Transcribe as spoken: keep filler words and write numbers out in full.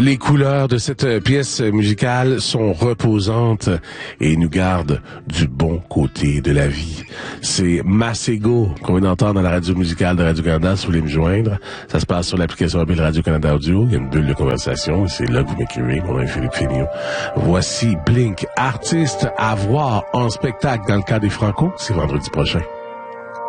Les couleurs de cette pièce musicale sont reposantes et nous gardent du bon côté de la vie. C'est Masego qu'on vient d'entendre dans la radio musicale de Radio-Canada. Si vous voulez me joindre, ça se passe sur l'application mobile Radio-Canada Audio. Il y a une bulle de conversation. C'est là que vous m'écrivez. Mon nom est Philippe Féniaux. Voici Blink, artiste à voir en spectacle dans le cas des Franco. C'est vendredi prochain.